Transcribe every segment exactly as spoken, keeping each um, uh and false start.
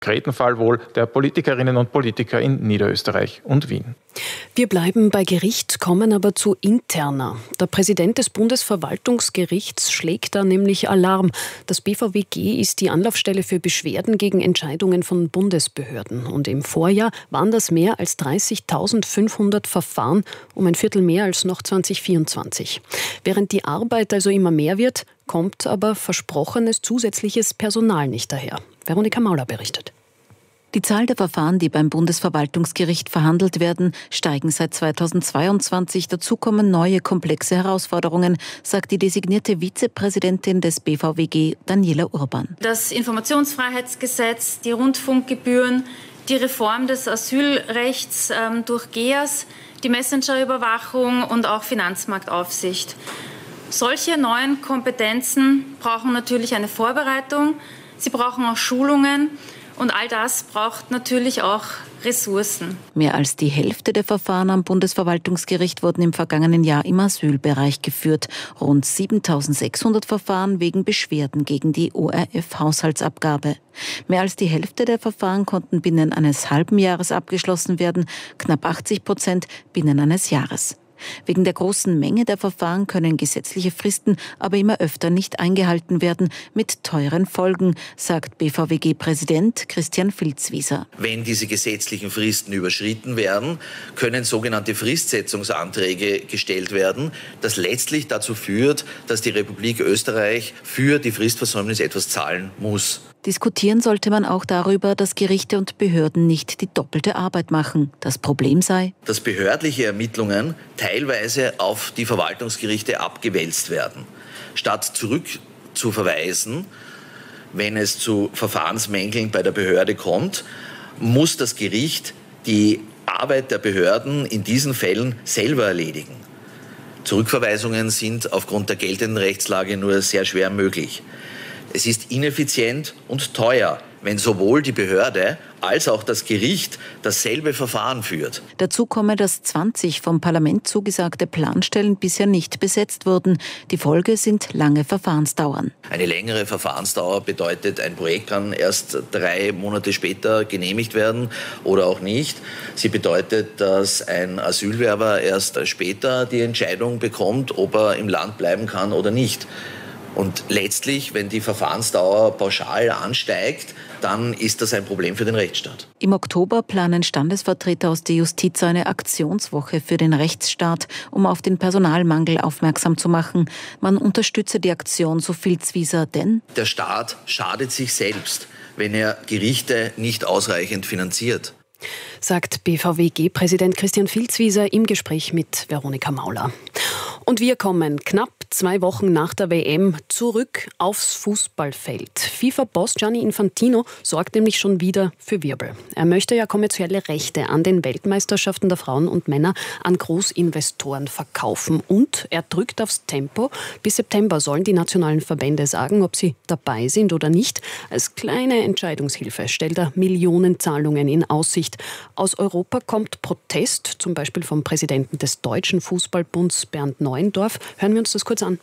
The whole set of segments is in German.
konkreten Fall wohl der Politikerinnen und Politiker in Niederösterreich und Wien. Wir bleiben bei Gericht, kommen aber zu interner. Der Präsident des Bundesverwaltungsgerichts schlägt da nämlich Alarm. Das B V W G ist die Anlaufstelle für Beschwerden gegen Entscheidungen von Bundesbehörden. Und im Vorjahr waren das mehr als dreißigtausendfünfhundert Verfahren, um ein Viertel mehr als noch zwanzig vierundzwanzig. Während die Arbeit also immer mehr wird, kommt aber versprochenes zusätzliches Personal nicht daher. Veronika Mauler berichtet. Die Zahl der Verfahren, die beim Bundesverwaltungsgericht verhandelt werden, steigen seit zweitausendzweiundzwanzig. Dazu kommen neue komplexe Herausforderungen, sagt die designierte Vizepräsidentin des B V W G, Daniela Urban. Das Informationsfreiheitsgesetz, die Rundfunkgebühren, die Reform des Asylrechts ähm, durch G E A S, die Messengerüberwachung und auch Finanzmarktaufsicht. Solche neuen Kompetenzen brauchen natürlich eine Vorbereitung, sie brauchen auch Schulungen. Und all das braucht natürlich auch Ressourcen. Mehr als die Hälfte der Verfahren am Bundesverwaltungsgericht wurden im vergangenen Jahr im Asylbereich geführt. Rund siebentausendsechshundert Verfahren wegen Beschwerden gegen die O R F-Haushaltsabgabe. Mehr als die Hälfte der Verfahren konnten binnen eines halben Jahres abgeschlossen werden, knapp achtzig Prozent binnen eines Jahres. Wegen der großen Menge der Verfahren können gesetzliche Fristen aber immer öfter nicht eingehalten werden, mit teuren Folgen, sagt B V W G-Präsident Christian Filzwieser. Wenn diese gesetzlichen Fristen überschritten werden, können sogenannte Fristsetzungsanträge gestellt werden, das letztlich dazu führt, dass die Republik Österreich für die Fristversäumnis etwas zahlen muss. Diskutieren sollte man auch darüber, dass Gerichte und Behörden nicht die doppelte Arbeit machen. Das Problem sei, dass behördliche Ermittlungen teilweise auf die Verwaltungsgerichte abgewälzt werden. Statt zurückzuverweisen, wenn es zu Verfahrensmängeln bei der Behörde kommt, muss das Gericht die Arbeit der Behörden in diesen Fällen selber erledigen. Zurückverweisungen sind aufgrund der geltenden Rechtslage nur sehr schwer möglich. Es ist ineffizient und teuer, wenn sowohl die Behörde als auch das Gericht dasselbe Verfahren führt. Dazu komme, dass zwanzig vom Parlament zugesagte Planstellen bisher nicht besetzt wurden. Die Folge sind lange Verfahrensdauern. Eine längere Verfahrensdauer bedeutet, ein Projekt kann erst drei Monate später genehmigt werden oder auch nicht. Sie bedeutet, dass ein Asylwerber erst später die Entscheidung bekommt, ob er im Land bleiben kann oder nicht. Und letztlich, wenn die Verfahrensdauer pauschal ansteigt, dann ist das ein Problem für den Rechtsstaat. Im Oktober planen Standesvertreter aus der Justiz eine Aktionswoche für den Rechtsstaat, um auf den Personalmangel aufmerksam zu machen. Man unterstütze die Aktion, so Filzwieser, denn der Staat schadet sich selbst, wenn er Gerichte nicht ausreichend finanziert, sagt B V W G-Präsident Christian Filzwieser im Gespräch mit Veronika Mauler. Und wir kommen knapp zwei Wochen nach der W M zurück aufs Fußballfeld. FIFA-Boss Gianni Infantino sorgt nämlich schon wieder für Wirbel. Er möchte ja kommerzielle Rechte an den Weltmeisterschaften der Frauen und Männer an Großinvestoren verkaufen. Und er drückt aufs Tempo. Bis September sollen die nationalen Verbände sagen, ob sie dabei sind oder nicht. Als kleine Entscheidungshilfe stellt er Millionenzahlungen in Aussicht. Aus Europa kommt Protest, zum Beispiel vom Präsidenten des Deutschen Fußballbunds Bernd Neuendorf. Hören wir uns das kurz an.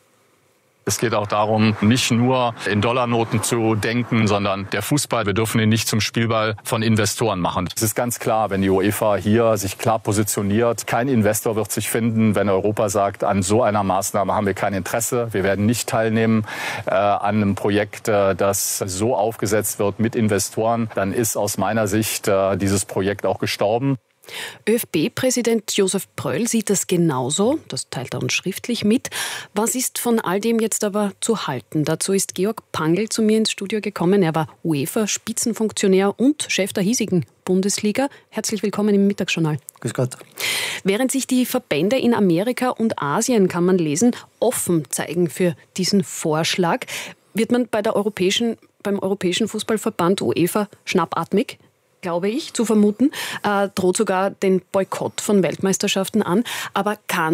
Es geht auch darum, nicht nur in Dollarnoten zu denken, sondern der Fußball, wir dürfen ihn nicht zum Spielball von Investoren machen. Es ist ganz klar, wenn die UEFA hier sich klar positioniert, kein Investor wird sich finden, wenn Europa sagt, an so einer Maßnahme haben wir kein Interesse. Wir werden nicht teilnehmen äh, an einem Projekt, äh, das so aufgesetzt wird mit Investoren. Dann ist aus meiner Sicht äh, dieses Projekt auch gestorben. ÖFB-Präsident Josef Pröll sieht das genauso, das teilt er uns schriftlich mit. Was ist von all dem jetzt aber zu halten? Dazu ist Georg Pangl zu mir ins Studio gekommen. Er war UEFA-Spitzenfunktionär und Chef der hiesigen Bundesliga. Herzlich willkommen im Mittagsjournal. Grüß Gott. Während sich die Verbände in Amerika und Asien, kann man lesen, offen zeigen für diesen Vorschlag, wird man bei der europäischen, beim Europäischen Fußballverband UEFA schnappatmig, glaube ich, zu vermuten, äh, droht sogar den Boykott von Weltmeisterschaften an. Aber kann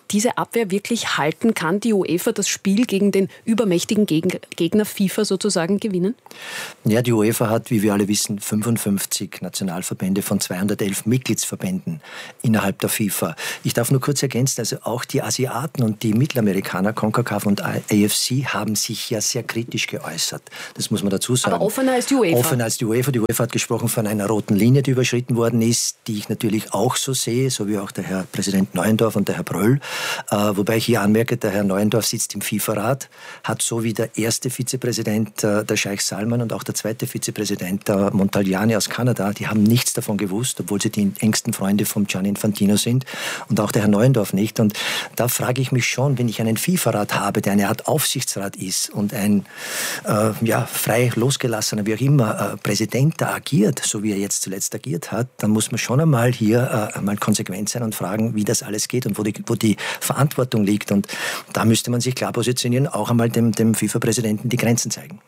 diese Abwehr wirklich halten? Kann die UEFA das Spiel gegen den übermächtigen Gegner FIFA sozusagen gewinnen? Ja, die UEFA hat, wie wir alle wissen, fünfundfünfzig Nationalverbände von zweihundertelf Mitgliedsverbänden innerhalb der FIFA. Ich darf nur kurz ergänzen, also auch die Asiaten und die Mittelamerikaner, CONCACAF und A F C, haben sich ja sehr kritisch geäußert. Das muss man dazu sagen. Aber offener als die UEFA. Offener als die UEFA. Die UEFA hat gesprochen von einer roten Linie, die überschritten worden ist, die ich natürlich auch so sehe, so wie auch der Herr Präsident Neuendorf und der Herr Bröll. Äh, wobei ich hier anmerke, der Herr Neuendorf sitzt im FIFA-Rat, hat so wie der erste Vizepräsident, äh, der Scheich Salman, und auch der zweite Vizepräsident, der Montagliani aus Kanada, die haben nichts davon gewusst, obwohl sie die engsten Freunde von Gianni Infantino sind, und auch der Herr Neuendorf nicht. Und da frage ich mich schon, wenn ich einen FIFA-Rat habe, der eine Art Aufsichtsrat ist und ein äh, ja, frei losgelassener, wie auch immer, äh, Präsident da agiert, so wie er jetzt zuletzt agiert hat, dann muss man schon einmal hier äh, einmal konsequent sein und fragen, wie das alles geht und wo die, wo die Verantwortung liegt. Und da müsste man sich klar positionieren, auch einmal dem, dem FIFA-Präsidenten die Grenzen zeigen.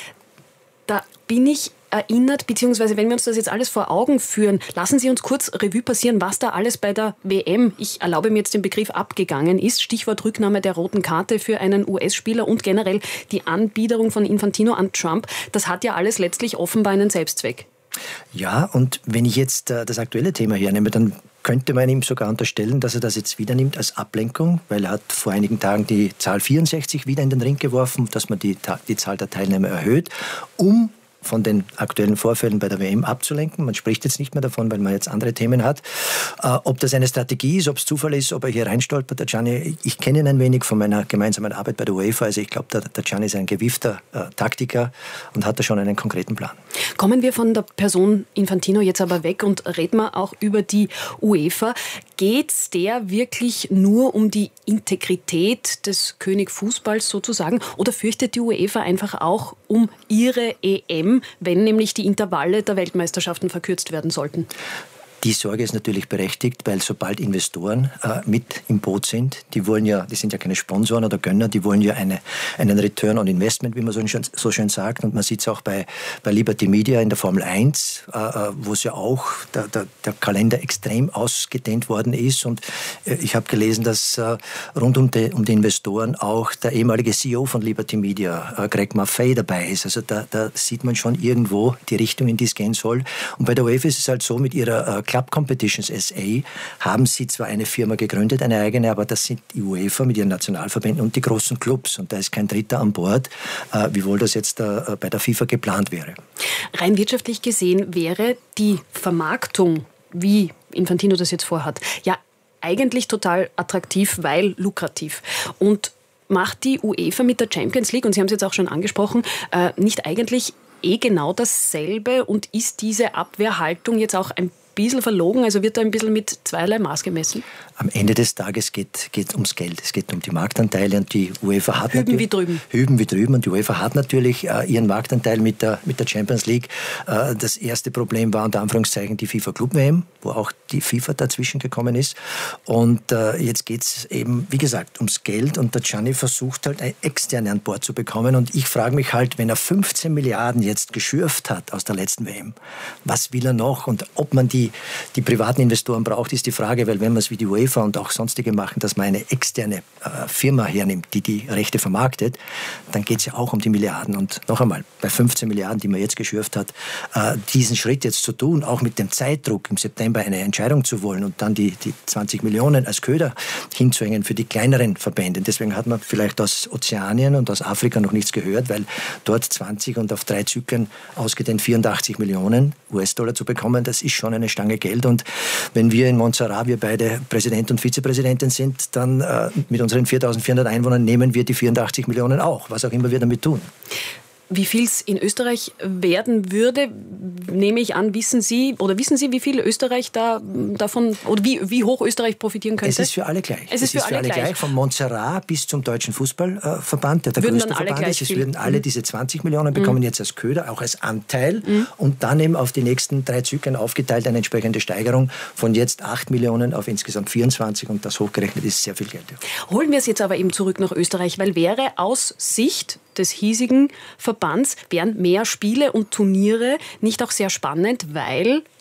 Da bin ich erinnert, beziehungsweise wenn wir uns das jetzt alles vor Augen führen, lassen Sie uns kurz Revue passieren, was da alles bei der W M, ich erlaube mir jetzt den Begriff, abgegangen ist. Stichwort Rücknahme der roten Karte für einen U S-Spieler und generell die Anbiederung von Infantino an Trump. Das hat ja alles letztlich offenbar einen Selbstzweck. Ja, und wenn ich jetzt äh, das aktuelle Thema hernehme, dann könnte man ihm sogar unterstellen, dass er das jetzt wieder nimmt als Ablenkung, weil er hat vor einigen Tagen die Zahl vierundsechzig wieder in den Ring geworfen, dass man die, die Zahl der Teilnehmer erhöht, um von den aktuellen Vorfällen bei der W M abzulenken. Man spricht jetzt nicht mehr davon, weil man jetzt andere Themen hat. Äh, ob das eine Strategie ist, ob es Zufall ist, ob er hier reinstolpert, der Gianni, ich kenne ihn ein wenig von meiner gemeinsamen Arbeit bei der UEFA. Also ich glaube, der, der Gianni ist ein gewiefter äh, Taktiker und hat da schon einen konkreten Plan. Kommen wir von der Person Infantino jetzt aber weg und reden wir auch über die UEFA. Geht es der wirklich nur um die Integrität des König Fußballs sozusagen oder fürchtet die UEFA einfach auch um ihre E M, wenn nämlich die Intervalle der Weltmeisterschaften verkürzt werden sollten? Die Sorge ist natürlich berechtigt, weil sobald Investoren äh, mit im Boot sind, die wollen ja, die sind ja keine Sponsoren oder Gönner, die wollen ja eine, einen Return on Investment, wie man so schön, so schön sagt. Und man sieht es auch bei, bei Liberty Media in der Formel eins, äh, wo es ja auch der, der, der Kalender extrem ausgedehnt worden ist. Und äh, ich habe gelesen, dass äh, rund um die, um die Investoren auch der ehemalige C E O von Liberty Media, äh, Greg Maffei, dabei ist. Also da, da sieht man schon irgendwo die Richtung, in die es gehen soll. Und bei der UEFA ist es halt so, mit ihrer äh, Club Competitions S A haben sie zwar eine Firma gegründet, eine eigene, aber das sind die UEFA mit ihren Nationalverbänden und die großen Clubs. Und da ist kein Dritter an Bord, äh, wiewohl das jetzt äh, bei der FIFA geplant wäre. Rein wirtschaftlich gesehen wäre die Vermarktung, wie Infantino das jetzt vorhat, ja eigentlich total attraktiv, weil lukrativ. Und macht die UEFA mit der Champions League, und Sie haben es jetzt auch schon angesprochen, äh, nicht eigentlich eh genau dasselbe, und ist diese Abwehrhaltung jetzt auch ein bisschen verlogen, also wird da ein bisschen mit zweierlei Maß gemessen? Am Ende des Tages geht es ums Geld, es geht um die Marktanteile, und die UEFA hat Hüben wie drüben. Hüben wie drüben, und die UEFA hat natürlich äh, ihren Marktanteil mit der, mit der Champions League. Äh, das erste Problem war unter Anführungszeichen die FIFA Club W M, wo auch die FIFA dazwischen gekommen ist, und äh, jetzt geht es eben, wie gesagt, ums Geld, und der Gianni versucht halt, eine externe an Bord zu bekommen, und ich frage mich halt, wenn er fünfzehn Milliarden jetzt geschürft hat aus der letzten W M, was will er noch, und ob man die die privaten Investoren braucht, ist die Frage, weil wenn man es wie die UEFA und auch sonstige machen, dass man eine externe äh, Firma hernimmt, die die Rechte vermarktet, dann geht es ja auch um die Milliarden. Und noch einmal, bei fünfzehn Milliarden, die man jetzt geschürft hat, äh, diesen Schritt jetzt zu tun, auch mit dem Zeitdruck im September eine Entscheidung zu wollen und dann die, die zwanzig Millionen als Köder hinzuhängen für die kleineren Verbände. Deswegen hat man vielleicht aus Ozeanien und aus Afrika noch nichts gehört, weil dort zwanzig und auf drei Zyklen ausgedehnt vierundachtzig Millionen U S-Dollar zu bekommen, das ist schon eine Stange Geld. Und wenn wir in Montserrat, wir beide Präsident und Vizepräsidentin sind, dann äh, mit unseren viertausendvierhundert Einwohnern nehmen wir die vierundachtzig Millionen auch, was auch immer wir damit tun. Wie viel es in Österreich werden würde, nehme ich an, wissen Sie, oder wissen Sie, wie viel Österreich da davon, oder wie, wie hoch Österreich profitieren könnte? Es ist für alle gleich. Es ist, es ist für, alle, alle gleich. gleich. Von Montserrat bis zum Deutschen Fußballverband, der der würden größte Verband ist. Es würden alle diese zwanzig Millionen bekommen, mhm. jetzt als Köder, auch als Anteil, mhm. und dann eben auf die nächsten drei Zyklen aufgeteilt eine entsprechende Steigerung von jetzt acht Millionen auf insgesamt vierundzwanzig, und das hochgerechnet ist sehr viel Geld. Holen wir es jetzt aber eben zurück nach Österreich, weil wäre aus Sicht des hiesigen Verbands, wären mehr Spiele und Turniere nicht auch sehr spannend, weil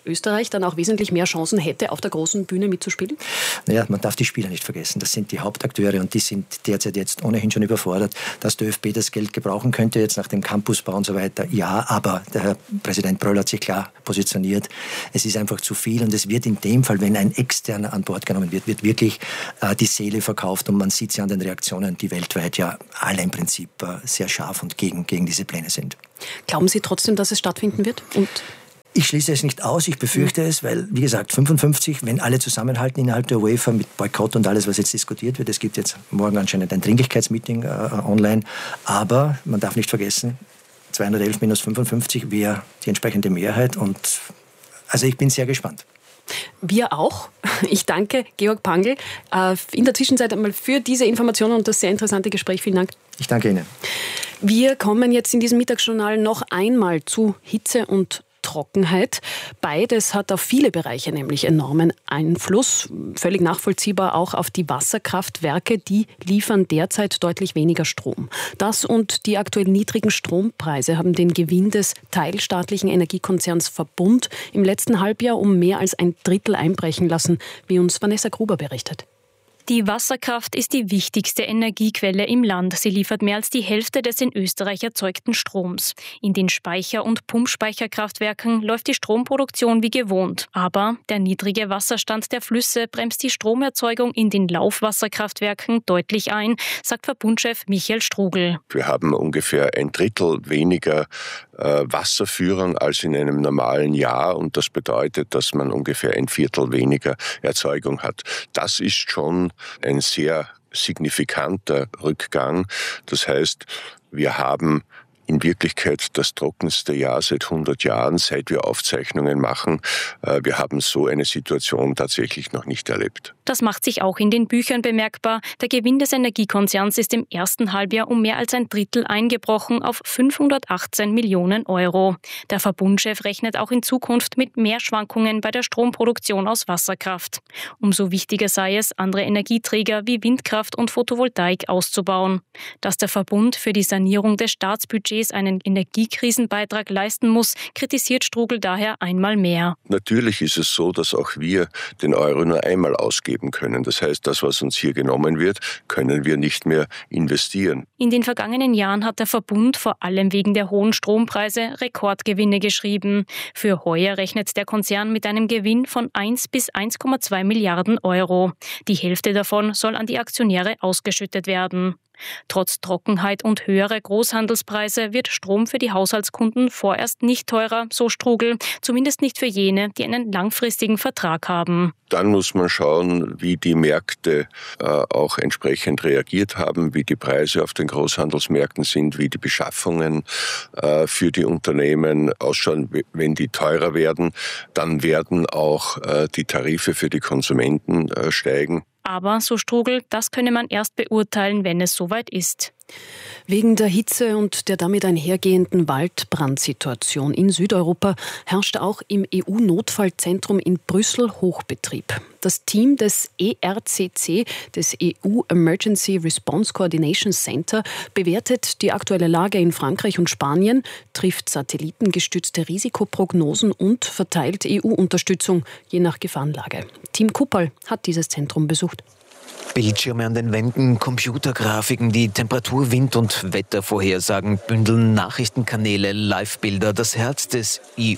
Österreich dann auch wesentlich mehr Chancen hätte, auf der großen Bühne mitzuspielen? Naja, man darf die Spieler nicht vergessen. Das sind die Hauptakteure und die sind derzeit jetzt ohnehin schon überfordert. Dass der ÖFB das Geld gebrauchen könnte, jetzt nach dem Campusbau und so weiter, ja, aber der Herr Präsident Pröll hat sich klar positioniert. Es ist einfach zu viel und es wird in dem Fall, wenn ein Externer an Bord genommen wird, wird wirklich äh, die Seele verkauft und man sieht es ja an den Reaktionen, die weltweit ja alle im Prinzip äh, sehr scharf und gegen, gegen diese Pläne sind. Glauben Sie trotzdem, dass es stattfinden wird? Und ich schließe es nicht aus, ich befürchte mhm. es, weil, wie gesagt, fünfundfünfzig, wenn alle zusammenhalten innerhalb der UEFA mit Boykott und alles, was jetzt diskutiert wird. Es gibt jetzt morgen anscheinend ein Dringlichkeitsmeeting äh, online, aber man darf nicht vergessen, zweihundertelf minus fünfundfünfzig wäre die entsprechende Mehrheit und also ich bin sehr gespannt. Wir auch. Ich danke Georg Pangl äh, in der Zwischenzeit einmal für diese Informationen und das sehr interessante Gespräch. Vielen Dank. Ich danke Ihnen. Wir kommen jetzt in diesem Mittagsjournal noch einmal zu Hitze und Trockenheit. Beides hat auf viele Bereiche nämlich enormen Einfluss. Völlig nachvollziehbar auch auf die Wasserkraftwerke. Die liefern derzeit deutlich weniger Strom. Das und die aktuell niedrigen Strompreise haben den Gewinn des teilstaatlichen Energiekonzerns Verbund im letzten Halbjahr um mehr als ein Drittel einbrechen lassen, wie uns Vanessa Gruber berichtet. Die Wasserkraft ist die wichtigste Energiequelle im Land. Sie liefert mehr als die Hälfte des in Österreich erzeugten Stroms. In den Speicher- und Pumpspeicherkraftwerken läuft die Stromproduktion wie gewohnt. Aber der niedrige Wasserstand der Flüsse bremst die Stromerzeugung in den Laufwasserkraftwerken deutlich ein, sagt Verbundchef Michael Strugl. Wir haben ungefähr ein Drittel weniger äh, Wasserführung als in einem normalen Jahr und das bedeutet, dass man ungefähr ein Viertel weniger Erzeugung hat. Das ist schon ein sehr signifikanter Rückgang. Das heißt, wir haben in Wirklichkeit das trockenste Jahr seit hundert Jahren, seit wir Aufzeichnungen machen. Wir haben so eine Situation tatsächlich noch nicht erlebt. Das macht sich auch in den Büchern bemerkbar. Der Gewinn des Energiekonzerns ist im ersten Halbjahr um mehr als ein Drittel eingebrochen auf fünfhundertachtzehn Millionen Euro. Der Verbundchef rechnet auch in Zukunft mit mehr Schwankungen bei der Stromproduktion aus Wasserkraft. Umso wichtiger sei es, andere Energieträger wie Windkraft und Photovoltaik auszubauen. Dass der Verbund für die Sanierung des Staatsbudgets einen Energiekrisenbeitrag leisten muss, kritisiert Strugl daher einmal mehr. Natürlich ist es so, dass auch wir den Euro nur einmal ausgeben können. Das heißt, das, was uns hier genommen wird, können wir nicht mehr investieren. In den vergangenen Jahren hat der Verbund vor allem wegen der hohen Strompreise Rekordgewinne geschrieben. Für heuer rechnet der Konzern mit einem Gewinn von eins bis eins Komma zwei Milliarden Euro. Die Hälfte davon soll an die Aktionäre ausgeschüttet werden. Trotz Trockenheit und höherer Großhandelspreise wird Strom für die Haushaltskunden vorerst nicht teurer, so Strugl, zumindest nicht für jene, die einen langfristigen Vertrag haben. Dann muss man schauen, wie die Märkte äh, auch entsprechend reagiert haben, wie die Preise auf den Großhandelsmärkten sind, wie die Beschaffungen äh, für die Unternehmen ausschauen. Wenn die teurer werden, dann werden auch äh, die Tarife für die Konsumenten äh, steigen. Aber, so Strugl, das könne man erst beurteilen, wenn es soweit ist. Wegen der Hitze und der damit einhergehenden Waldbrandsituation in Südeuropa herrscht auch im E U-Notfallzentrum in Brüssel Hochbetrieb. Das Team des E R C C, des E U Emergency Response Coordination Center, bewertet die aktuelle Lage in Frankreich und Spanien, trifft satellitengestützte Risikoprognosen und verteilt E U-Unterstützung je nach Gefahrenlage. Tim Kupperl hat dieses Zentrum besucht. Bildschirme an den Wänden, Computergrafiken, die Temperatur-, Wind- und Wettervorhersagen bündeln, Nachrichtenkanäle, Live-Bilder. Das Herz des E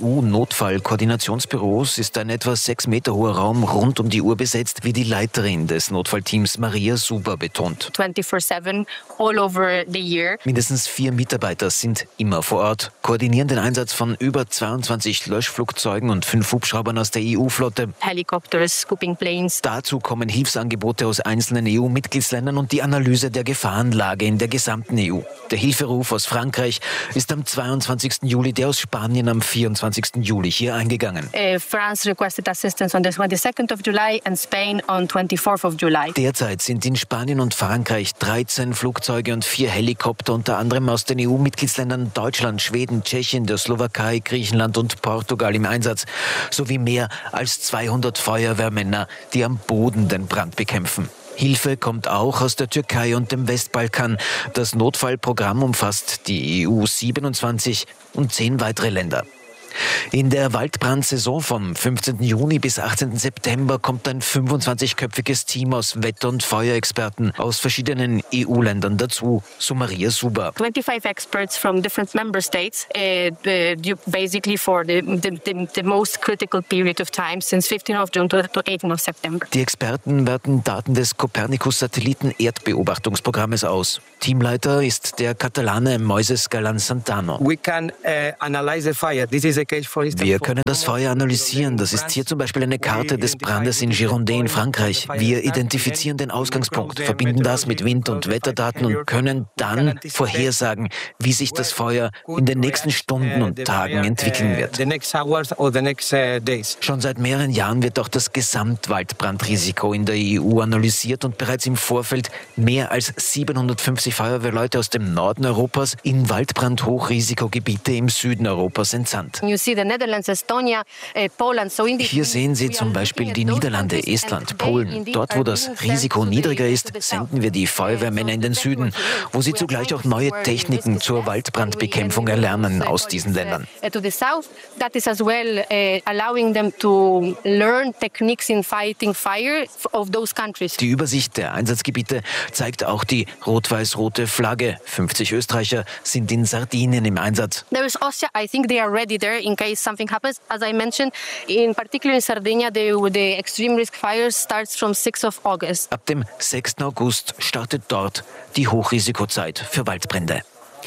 U-Notfall-Koordinationsbüros ist ein etwa sechs Meter hoher Raum rund um die Uhr besetzt, wie die Leiterin des Notfallteams Maria Suber betont. vierundzwanzig sieben, all over the year. Mindestens vier Mitarbeiter sind immer vor Ort, koordinieren den Einsatz von über zweiundzwanzig Löschflugzeugen und fünf Hubschraubern aus der E U-Flotte. Helicopters, scooping planes. Dazu kommen Hilfsangebote aus einzelnen E U-Mitgliedsländern und die Analyse der Gefahrenlage in der gesamten E U. Der Hilferuf aus Frankreich ist am zweiundzwanzigsten Juli, der aus Spanien am vierundzwanzigsten Juli hier eingegangen. Uh, France requested assistance on the twenty-second of July and Spain on twenty-fourth of July. Derzeit sind in Spanien und Frankreich dreizehn Flugzeuge und vier Helikopter, unter anderem aus den E U-Mitgliedsländern Deutschland, Schweden, Tschechien, der Slowakei, Griechenland und Portugal im Einsatz, sowie mehr als zweihundert Feuerwehrmänner, die am Boden den Brand bekämpfen. Hilfe kommt auch aus der Türkei und dem Westbalkan. Das Notfallprogramm umfasst die E U siebenundzwanzig und zehn weitere Länder. In der Waldbrandsaison vom fünfzehnten Juni bis achtzehnten September kommt ein fünfundzwanzigköpfiges Team aus Wetter- und Feuerexperten aus verschiedenen E U-Ländern dazu, so Maria Suber. twenty-five experts from different member states, uh, basically for the, the, the, the most critical period of time, since fifteenth of June to eighteenth of September. Die Experten werten Daten des Copernicus-Satelliten-Erdbeobachtungsprogrammes aus. Teamleiter ist der Katalane Moises Galan-Santano. We can, uh, analyze the fire. This is a case, for instance, Wir können das Feuer analysieren. Das ist hier zum Beispiel eine Karte des Brandes in Gironde in Frankreich. Wir identifizieren den Ausgangspunkt, verbinden das mit Wind- und Wetterdaten und können dann vorhersagen, wie sich das Feuer in den nächsten Stunden und Tagen entwickeln wird. Schon seit mehreren Jahren wird auch das Gesamtwaldbrandrisiko in der E U analysiert und bereits im Vorfeld mehr als siebenhundertfünfzig Feuerwehrleute aus dem Norden Europas in Waldbrandhochrisikogebiete im Süden Europas entsandt. Hier sehen Sie zum Beispiel die Niederlande, Estland, Polen. Dort, wo das Risiko niedriger ist, senden wir die Feuerwehrmänner in den Süden, wo sie zugleich auch neue Techniken zur Waldbrandbekämpfung erlernen aus diesen Ländern. Die Übersicht der Einsatzgebiete zeigt auch die rot-weiß-rote Flagge. fünfzig Österreicher sind in Sardinien im Einsatz. There is Austria. I think they are ready there in case something happens. As I mentioned, in particular in Sardinia, the, the extreme risk fire starts from sixth of August. Ab dem sechsten August startet dort die Hochrisikozeit für Waldbrände.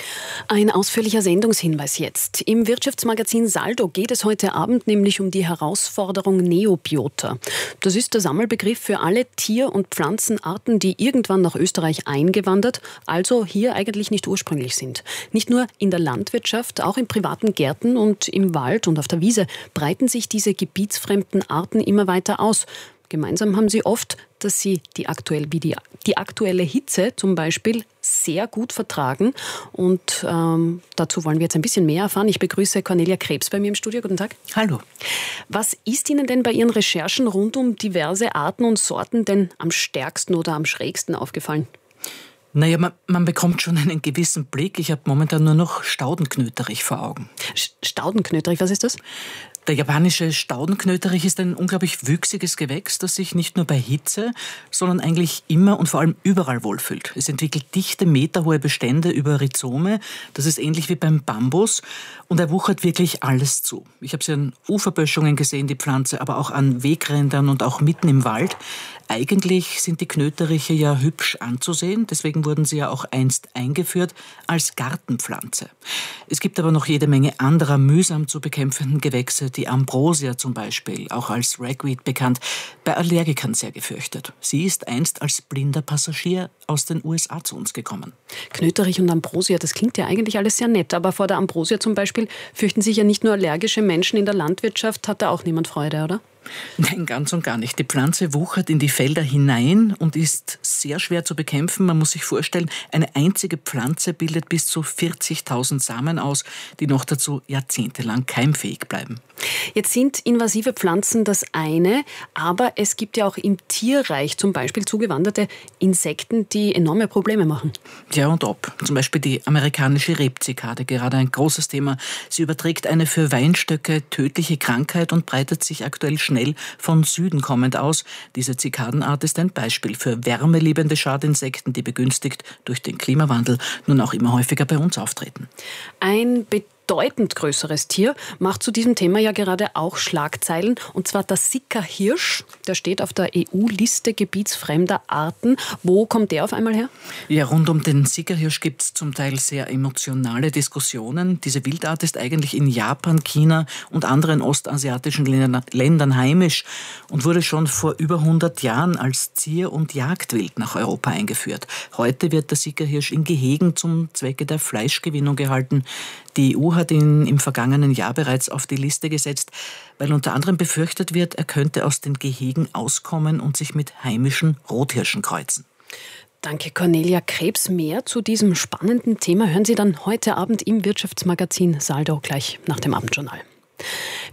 Ein ausführlicher Sendungshinweis jetzt. Im Wirtschaftsmagazin Saldo geht es heute Abend nämlich um die Herausforderung Neobiota. Das ist der Sammelbegriff für alle Tier- und Pflanzenarten, die irgendwann nach Österreich eingewandert, also hier eigentlich nicht ursprünglich sind. Nicht nur in der Landwirtschaft, auch in privaten Gärten und im Wald und auf der Wiese breiten sich diese gebietsfremden Arten immer weiter aus. Gemeinsam haben sie oft, dass sie die, aktuell, wie die, die aktuelle Hitze zum Beispiel sehr gut vertragen. Und ähm, dazu wollen wir jetzt ein bisschen mehr erfahren. Ich begrüße Cornelia Krebs bei mir im Studio. Guten Tag. Hallo. Was ist Ihnen denn bei Ihren Recherchen rund um diverse Arten und Sorten denn am stärksten oder am schrägsten aufgefallen? Naja, man, man bekommt schon einen gewissen Blick. Ich habe momentan nur noch Staudenknöterich vor Augen. Staudenknöterich, was ist das? Der japanische Staudenknöterich ist ein unglaublich wüchsiges Gewächs, das sich nicht nur bei Hitze, sondern eigentlich immer und vor allem überall wohlfühlt. Es entwickelt dichte, meterhohe Bestände über Rhizome. Das ist ähnlich wie beim Bambus. Und er wuchert wirklich alles zu. Ich habe sie an Uferböschungen gesehen, die Pflanze, aber auch an Wegrändern und auch mitten im Wald. Eigentlich sind die Knöteriche ja hübsch anzusehen. Deswegen wurden sie ja auch einst eingeführt als Gartenpflanze. Es gibt aber noch jede Menge anderer mühsam zu bekämpfenden Gewächse, die Ambrosia zum Beispiel, auch als Ragweed bekannt, bei Allergikern sehr gefürchtet. Sie ist einst als blinder Passagier aus den U S A zu uns gekommen. Knöterich und Ambrosia, das klingt ja eigentlich alles sehr nett, aber vor der Ambrosia zum Beispiel fürchten sich ja nicht nur allergische Menschen in der Landwirtschaft, hat da auch niemand Freude, oder? Nein, ganz und gar nicht. Die Pflanze wuchert in die Felder hinein und ist sehr schwer zu bekämpfen. Man muss sich vorstellen, eine einzige Pflanze bildet bis zu vierzigtausend Samen aus, die noch dazu jahrzehntelang keimfähig bleiben. Jetzt sind invasive Pflanzen das eine, aber es gibt ja auch im Tierreich zum Beispiel zugewanderte Insekten, die enorme Probleme machen. Ja und ob. Zum Beispiel die amerikanische Rebzikade, gerade ein großes Thema. Sie überträgt eine für Weinstöcke tödliche Krankheit und breitet sich aktuell schnell von Süden kommend aus. Diese Zikadenart ist ein Beispiel für wärmeliebende Schadinsekten, die begünstigt durch den Klimawandel nun auch immer häufiger bei uns auftreten. Ein bedeutend größeres Tier macht zu diesem Thema ja gerade auch Schlagzeilen, und zwar der Sickerhirsch. Der steht auf der E U-Liste gebietsfremder Arten. Wo kommt der auf einmal her? Ja, rund um den Sickerhirsch gibt es zum Teil sehr emotionale Diskussionen. Diese Wildart ist eigentlich in Japan, China und anderen ostasiatischen Ländern heimisch und wurde schon vor über hundert Jahren als Zier- und Jagdwild nach Europa eingeführt. Heute wird der Sickerhirsch in Gehegen zum Zwecke der Fleischgewinnung gehalten. Die E U hat ihn im vergangenen Jahr bereits auf die Liste gesetzt, weil unter anderem befürchtet wird, er könnte aus den Gehegen auskommen und sich mit heimischen Rothirschen kreuzen. Danke, Cornelia Krebs. Mehr zu diesem spannenden Thema hören Sie dann heute Abend im Wirtschaftsmagazin Saldo gleich nach dem Abendjournal. Wir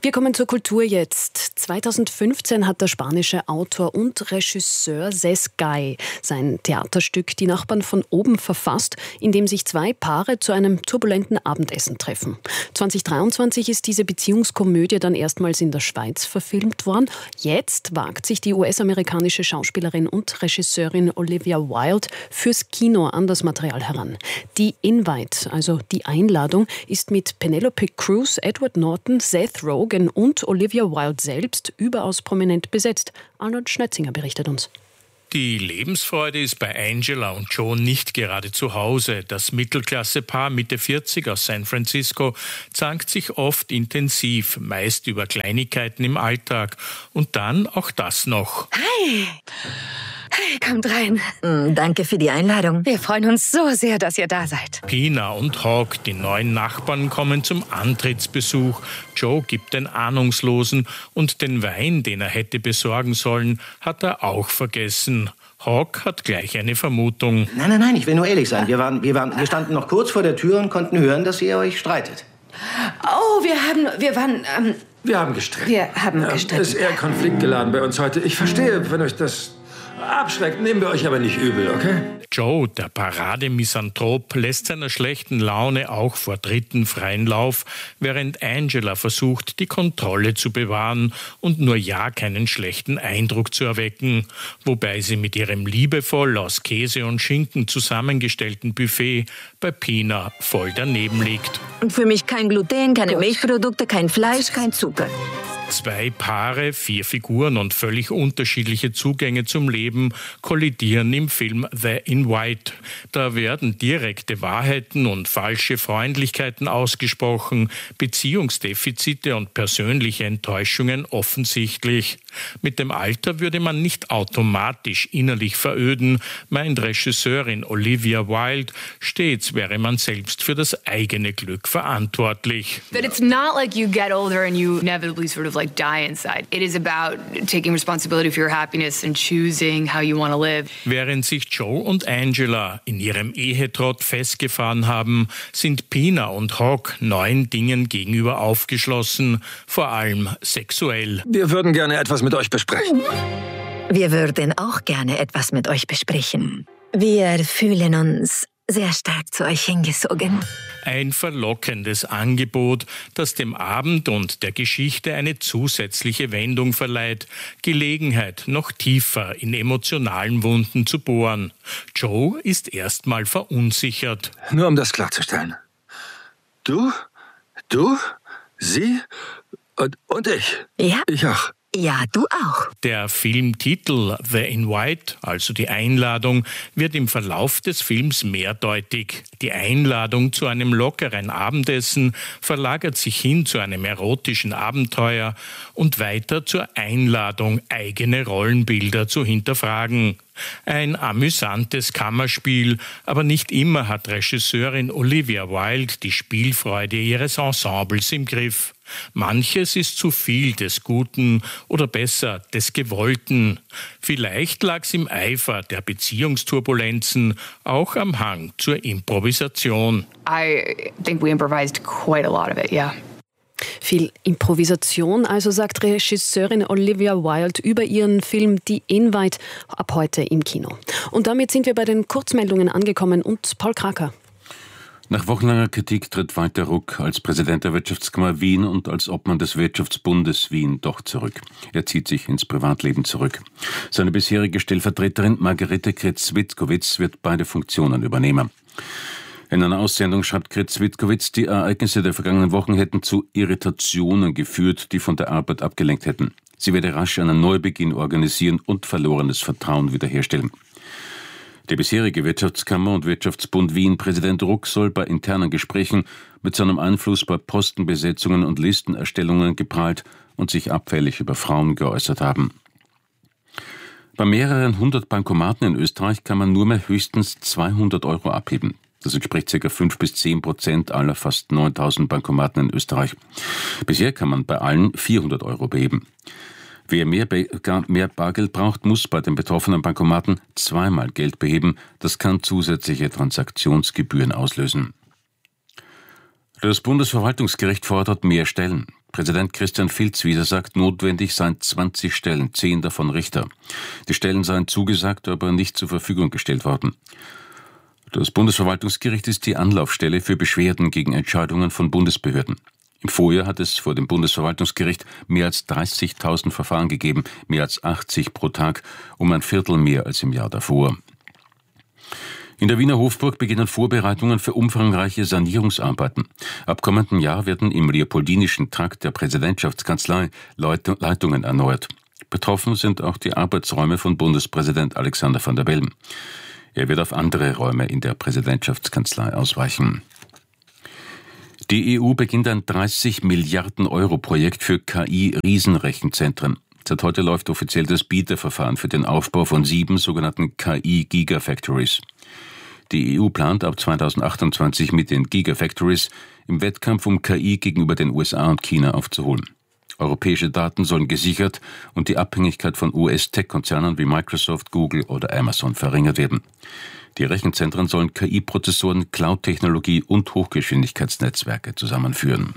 Wir kommen zur Kultur jetzt. zweitausendfünfzehn hat der spanische Autor und Regisseur Cesc Gay sein Theaterstück Die Nachbarn von oben verfasst, in dem sich zwei Paare zu einem turbulenten Abendessen treffen. zweitausenddreiundzwanzig ist diese Beziehungskomödie dann erstmals in der Schweiz verfilmt worden. Jetzt wagt sich die U S-amerikanische Schauspielerin und Regisseurin Olivia Wilde fürs Kino an das Material heran. Die Invite, also die Einladung, ist mit Penelope Cruz, Edward Norton, Seth Rogen und Olivia Wilde selbst überaus prominent besetzt. Arnold Schnetzinger berichtet uns. Die Lebensfreude ist bei Angela und Joe nicht gerade zu Hause. Das Mittelklassepaar Mitte vierzig aus San Francisco zankt sich oft intensiv, meist über Kleinigkeiten im Alltag. Und dann auch das noch. Hi! Hey, kommt rein. Mm, danke für die Einladung. Wir freuen uns so sehr, dass ihr da seid. Pina und Hawk, die neuen Nachbarn, kommen zum Antrittsbesuch. Joe gibt den Ahnungslosen und den Wein, den er hätte besorgen sollen, hat er auch vergessen. Hawk hat gleich eine Vermutung. Nein, nein, nein, ich will nur ehrlich sein. Wir, waren, wir, waren, wir standen noch kurz vor der Tür und konnten hören, dass ihr euch streitet. Oh, wir haben, wir waren, ähm, Wir haben gestritten. Wir haben ähm, gestritten. Ist eher konfliktgeladen bei uns heute. Ich verstehe, wenn euch das abschreckt, nehmen wir euch aber nicht übel, okay? Joe, der Parademisanthrop, lässt seiner schlechten Laune auch vor Dritten freien Lauf, während Angela versucht, die Kontrolle zu bewahren und nur ja keinen schlechten Eindruck zu erwecken, wobei sie mit ihrem liebevoll aus Käse und Schinken zusammengestellten Buffet bei Pina voll daneben liegt. Für mich kein Gluten, keine Gut. Milchprodukte, kein Fleisch, kein Zucker. Zwei Paare, vier Figuren und völlig unterschiedliche Zugänge zum Leben kollidieren im Film The Invite. Da werden direkte Wahrheiten und falsche Freundlichkeiten ausgesprochen, Beziehungsdefizite und persönliche Enttäuschungen offensichtlich. Mit dem Alter würde man nicht automatisch innerlich veröden, meint Regisseurin Olivia Wilde. Stets wäre man selbst für das eigene Glück verantwortlich. But it's not like you get older and you inevitably sort of like die inside. It is about taking responsibility for your happiness and choosing how you want to live. Während sich Joe und Angela in ihrem Ehetrott festgefahren haben, sind Pina und Hawk neuen Dingen gegenüber aufgeschlossen, vor allem sexuell. Wir würden gerne etwas mit euch besprechen. Wir würden auch gerne etwas mit euch besprechen. Wir fühlen uns sehr stark zu euch hingezogen. Ein verlockendes Angebot, das dem Abend und der Geschichte eine zusätzliche Wendung verleiht, Gelegenheit, noch tiefer in emotionalen Wunden zu bohren. Joe ist erstmal verunsichert. Nur um das klarzustellen. Du, du, sie und, und ich. Ja. Ich auch. Ja, du auch. Der Filmtitel The Invite, also die Einladung, wird im Verlauf des Films mehrdeutig. Die Einladung zu einem lockeren Abendessen verlagert sich hin zu einem erotischen Abenteuer und weiter zur Einladung, eigene Rollenbilder zu hinterfragen. Ein amüsantes Kammerspiel, aber nicht immer hat Regisseurin Olivia Wilde die Spielfreude ihres Ensembles im Griff. Manches ist zu viel des Guten oder besser des Gewollten. Vielleicht lag es im Eifer der Beziehungsturbulenzen auch am Hang zur Improvisation. I think we improvised quite a lot of it, yeah. Viel Improvisation, also sagt Regisseurin Olivia Wilde über ihren Film Die Invite ab heute im Kino. Und damit sind wir bei den Kurzmeldungen angekommen und Paul Kraker. Nach wochenlanger Kritik tritt Walter Ruck als Präsident der Wirtschaftskammer Wien und als Obmann des Wirtschaftsbundes Wien doch zurück. Er zieht sich ins Privatleben zurück. Seine bisherige Stellvertreterin Margarete Kretz-Witkowitz wird beide Funktionen übernehmen. In einer Aussendung schreibt Kretz-Witkowitz, die Ereignisse der vergangenen Wochen hätten zu Irritationen geführt, die von der Arbeit abgelenkt hätten. Sie werde rasch einen Neubeginn organisieren und verlorenes Vertrauen wiederherstellen. Der bisherige Wirtschaftskammer- und Wirtschaftsbund Wien-Präsident Ruck soll bei internen Gesprächen mit seinem Einfluss bei Postenbesetzungen und Listenerstellungen geprahlt und sich abfällig über Frauen geäußert haben. Bei mehreren hundert Bankomaten in Österreich kann man nur mehr höchstens zweihundert Euro abheben. Das entspricht ca. fünf bis zehn Prozent aller fast neuntausend Bankomaten in Österreich. Bisher kann man bei allen vierhundert Euro beheben. Wer mehr, mehr Bargeld braucht, muss bei den betroffenen Bankomaten zweimal Geld beheben. Das kann zusätzliche Transaktionsgebühren auslösen. Das Bundesverwaltungsgericht fordert mehr Stellen. Präsident Christian Filzwieser sagt, notwendig seien zwanzig Stellen, zehn davon Richter. Die Stellen seien zugesagt, aber nicht zur Verfügung gestellt worden. Das Bundesverwaltungsgericht ist die Anlaufstelle für Beschwerden gegen Entscheidungen von Bundesbehörden. Im Vorjahr hat es vor dem Bundesverwaltungsgericht mehr als dreißigtausend Verfahren gegeben, mehr als achtzig pro Tag, um ein Viertel mehr als im Jahr davor. In der Wiener Hofburg beginnen Vorbereitungen für umfangreiche Sanierungsarbeiten. Ab kommendem Jahr werden im leopoldinischen Trakt der Präsidentschaftskanzlei Leitungen erneuert. Betroffen sind auch die Arbeitsräume von Bundespräsident Alexander Van der Bellen. Er wird auf andere Räume in der Präsidentschaftskanzlei ausweichen. Die E U beginnt ein dreißig Milliarden Euro Projekt für K I-Riesenrechenzentren. Seit heute läuft offiziell das Bieterverfahren für den Aufbau von sieben sogenannten K I-Gigafactories. Die E U plant ab zweitausendachtundzwanzig mit den Gigafactories im Wettkampf um K I gegenüber den U S A und China aufzuholen. Europäische Daten sollen gesichert und die Abhängigkeit von U S-Tech-Konzernen wie Microsoft, Google oder Amazon verringert werden. Die Rechenzentren sollen K I-Prozessoren, Cloud-Technologie und Hochgeschwindigkeitsnetzwerke zusammenführen.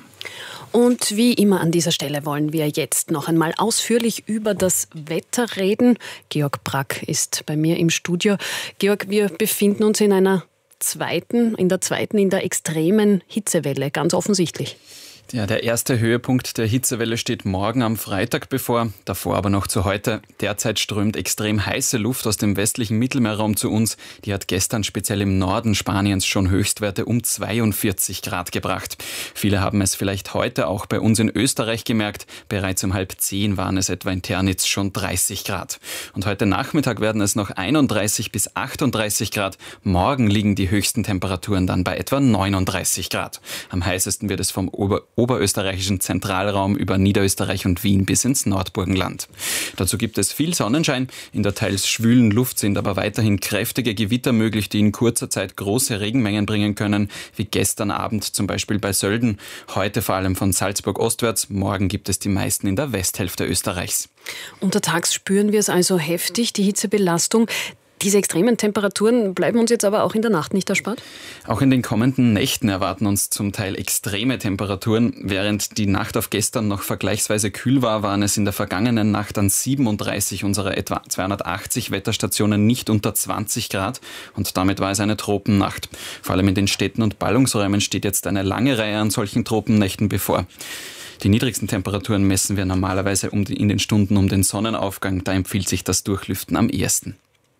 Und wie immer an dieser Stelle wollen wir jetzt noch einmal ausführlich über das Wetter reden. Georg Brack ist bei mir im Studio. Georg, wir befinden uns in einer zweiten, in der zweiten, in der extremen Hitzewelle, ganz offensichtlich. Ja, der erste Höhepunkt der Hitzewelle steht morgen am Freitag bevor, davor aber noch zu heute. Derzeit strömt extrem heiße Luft aus dem westlichen Mittelmeerraum zu uns. Die hat gestern speziell im Norden Spaniens schon Höchstwerte um zweiundvierzig Grad gebracht. Viele haben es vielleicht heute auch bei uns in Österreich gemerkt. Bereits um halb zehn waren es etwa in Ternitz schon dreißig Grad. Und heute Nachmittag werden es noch einunddreißig bis achtunddreißig Grad. Morgen liegen die höchsten Temperaturen dann bei etwa neununddreißig Grad. Am heißesten wird es vom Ober oberösterreichischen Zentralraum über Niederösterreich und Wien bis ins Nordburgenland. Dazu gibt es viel Sonnenschein. In der teils schwülen Luft sind aber weiterhin kräftige Gewitter möglich, die in kurzer Zeit große Regenmengen bringen können, wie gestern Abend zum Beispiel bei Sölden. Heute vor allem von Salzburg ostwärts. Morgen gibt es die meisten in der Westhälfte Österreichs. Untertags spüren wir es also heftig, die Hitzebelastung. Diese extremen Temperaturen bleiben uns jetzt aber auch in der Nacht nicht erspart? Auch in den kommenden Nächten erwarten uns zum Teil extreme Temperaturen. Während die Nacht auf gestern noch vergleichsweise kühl war, waren es in der vergangenen Nacht an siebenunddreißig unserer etwa zweihundertachtzig Wetterstationen nicht unter zwanzig Grad. Und damit war es eine Tropennacht. Vor allem in den Städten und Ballungsräumen steht jetzt eine lange Reihe an solchen Tropennächten bevor. Die niedrigsten Temperaturen messen wir normalerweise um die, in den Stunden um den Sonnenaufgang. Da empfiehlt sich das Durchlüften am ehesten.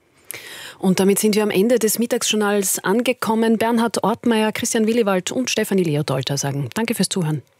Und damit sind wir am Ende des Mittagsjournals angekommen. Bernhard Ortmeier, Christian Williwald und Stefanie Leodolter sagen Danke fürs Zuhören.